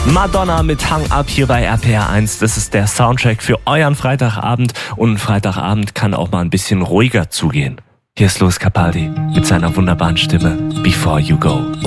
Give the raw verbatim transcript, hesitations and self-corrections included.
Madonna mit Hang Up hier bei R P R eins. Das ist der Soundtrack für euren Freitagabend. Und ein Freitagabend kann auch mal ein bisschen ruhiger zugehen. Hier ist Lewis Capaldi mit seiner wunderbaren Stimme Before You Go.